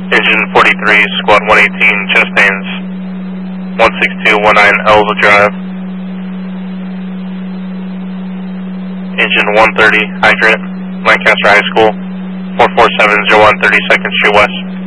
Engine 43, Squad 118, chest pains, 16219 Elva Drive. Engine 130, hydrant, Lancaster High School, 44701 32nd Street West.